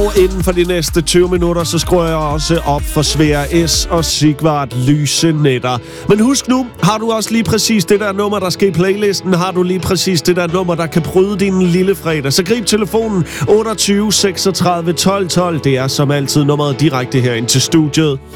Og inden for de næste 20 minutter, så skruer jeg også op for Svea S og Sigvard Lyse Nætter. Men husk nu, har du også lige præcis det der nummer, der skal i playlisten, har du lige præcis det der nummer, der kan bryde din lille fredag, så grib telefonen 28 36 12 12. Det er som altid nummeret direkte herind til studiet.